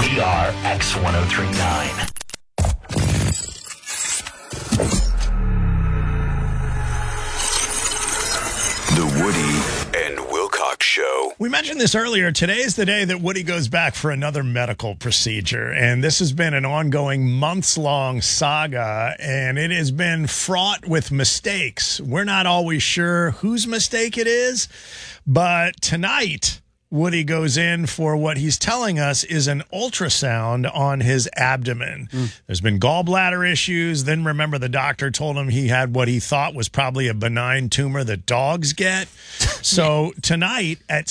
WGR X1039. The Woody and Wilcox Show. We mentioned this earlier. Today is the day that Woody goes back for another medical procedure. And this has been an ongoing months-long saga, and it has been fraught with mistakes. We're not always sure whose mistake it is, but tonight Woody goes in for what he's telling us is an ultrasound on his abdomen. There's been gallbladder issues. Then remember, the doctor told him he had what he thought was probably a benign tumor that dogs get. So tonight at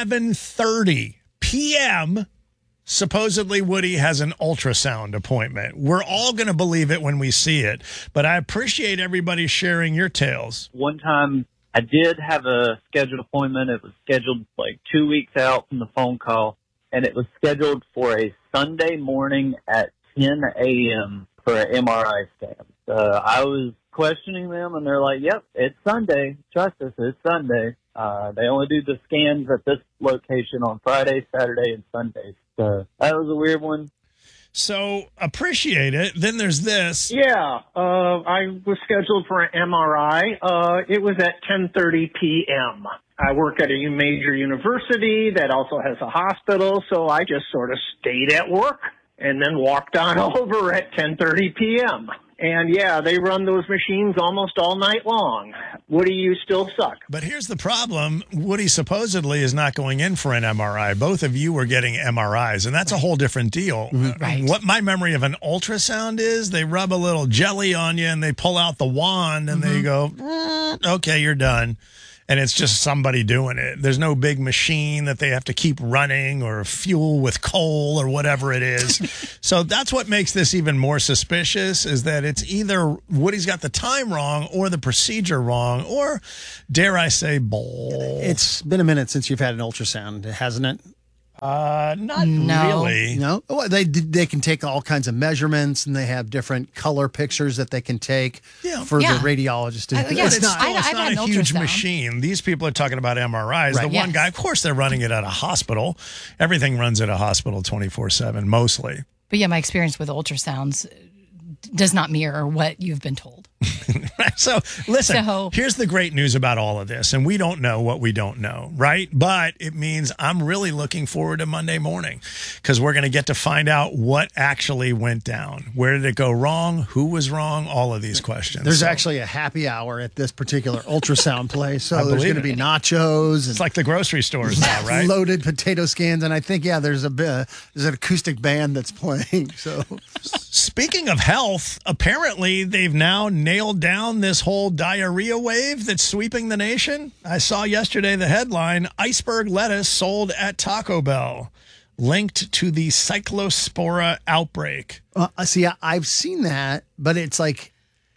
7:30 p.m., supposedly Woody has an ultrasound appointment. We're all going to believe it when we see it, but I appreciate everybody sharing your tales. One time I did have a scheduled appointment. It was scheduled like 2 weeks out from the phone call, and it was scheduled for a Sunday morning at 10 a.m. for an MRI scan. I was questioning them, and they're like, yep, it's Sunday. Trust us, it's Sunday. They only do the scans at this location on Friday, Saturday, and Sunday. So that was a weird one. So appreciate it. Then there's this. Yeah, I was scheduled for an MRI. It was at 10:30 p.m. I work at a major university that also has a hospital, so I just sort of stayed at work and then walked on over at 10:30 p.m. And yeah, they run those machines almost all night long. Woody, you still suck. But here's the problem. Woody supposedly is not going in for an MRI. Both of you were getting MRIs, and that's a whole different deal. Right. What my memory of an ultrasound is, they rub a little jelly on you, and they pull out the wand, and they go, okay, you're done. And it's just somebody doing it. There's no big machine that they have to keep running or fuel with coal or whatever it is. So that's what makes this even more suspicious, is that it's either Woody's got the time wrong or the procedure wrong, or, dare I say, bull. It's been a minute since you've had an ultrasound, hasn't it? Not No. really. No, well, they can take all kinds of measurements, and they have different color pictures that they can take for Yeah. the radiologist. To yeah, But it's it's I've not had a an huge ultrasound. machine. These people are talking about MRIs. Right. The one Yes. guy, of course, they're running it at a hospital. Everything runs at a hospital 24/7, mostly. But yeah, my experience with ultrasounds does not mirror what you've been told. So, listen, So- here's the great news about all of this, and we don't know what we don't know, right? But it means I'm really looking forward to Monday morning, because we're going to get to find out what actually went down. Where did it go wrong? Who was wrong? All of these questions. There's So, actually a happy hour at this particular ultrasound place, so I there's believe going to be it. nachos and it's like the grocery stores now, right? loaded potato skins, and I think there's there's an acoustic band that's playing. So Speaking of health, apparently they've now nailed down this whole diarrhea wave that's sweeping the nation. I saw yesterday the headline, iceberg lettuce sold at Taco Bell, linked to the Cyclospora outbreak. see, I've seen that, but it's like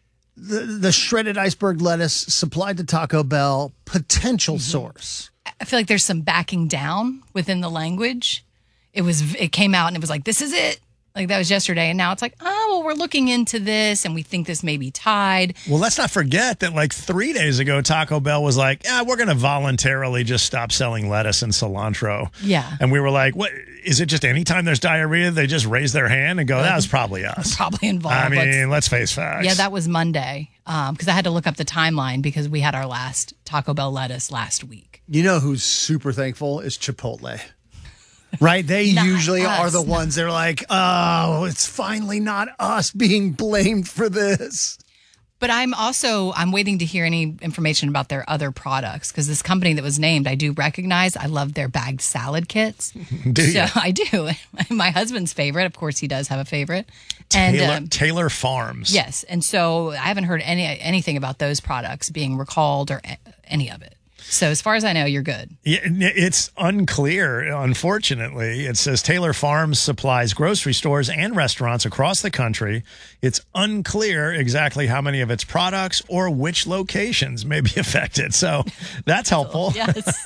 the shredded iceberg lettuce supplied to Taco Bell, potential source. I feel like there's some backing down within the language. It came out and it was like, this is it. Like that was yesterday. And now it's like, oh, well, we're looking into this and we think this may be tied. Well, let's not forget that like 3 days ago, Taco Bell was like, we're going to voluntarily just stop selling lettuce and cilantro. Yeah. And we were like, what? Is it just anytime there's diarrhea, they just raise their hand and go, that was probably us? Probably involved. I mean, let's face facts. Yeah, that was Monday. Because I had to look up the timeline because we had our last Taco Bell lettuce last week. You know who's super thankful is Chipotle. Right? They Not usually us, are the no. ones that are like, oh, it's finally not us being blamed for this. But I'm waiting to hear any information about their other products because this company that was named, I do recognize. I love their bagged salad kits. Do you? So I do. My husband's favorite, of course, he does have a favorite. And Taylor Farms. yes, and so I haven't heard anything about those products being recalled or any of it. So as far as I know, you're good. Yeah, it's unclear, unfortunately. It says Taylor Farms supplies grocery stores and restaurants across the country. It's unclear exactly how many of its products or which locations may be affected. So that's helpful. Yes.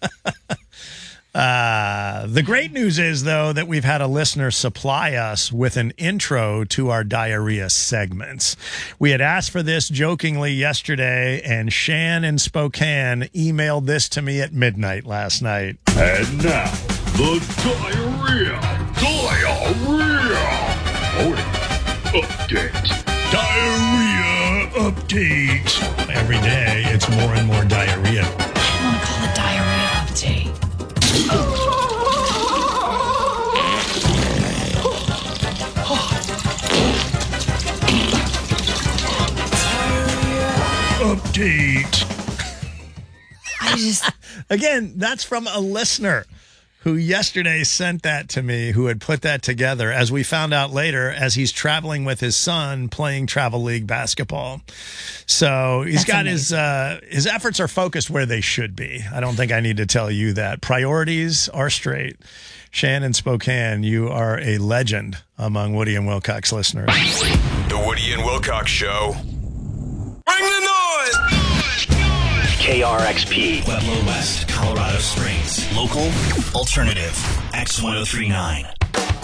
The great news is, though, that we've had a listener supply us with an intro to our diarrhea segments. We had asked for this jokingly yesterday, and Shan in Spokane emailed this to me at midnight last night. And now, the diarrhea Diarrhea update. Every day, it's more and more diarrhea. I want to call it diarrhea update. Update. I just, Again, that's from a listener who yesterday sent that to me, who had put that together, as we found out later, as he's traveling with his son playing travel league basketball. So he's got his efforts are focused where they should be. I don't think I need to tell you that. Priorities are straight. Shannon Spokane, you are a legend among Woody and Wilcox listeners. The Woody and Wilcox Show. Bring the noise! KRXP, Pueblo West, Colorado Springs. Local, alternative, X1039.